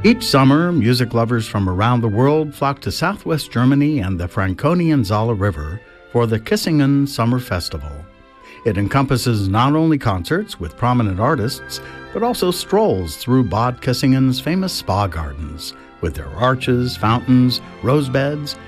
Each summer, music lovers from around the world flock to southwest Germany and the Franconian Saale River for the Kissingen Summer Festival. It encompasses not only concerts with prominent artists, but also strolls through Bad Kissingen's famous spa gardens, with their arches, fountains, rose beds,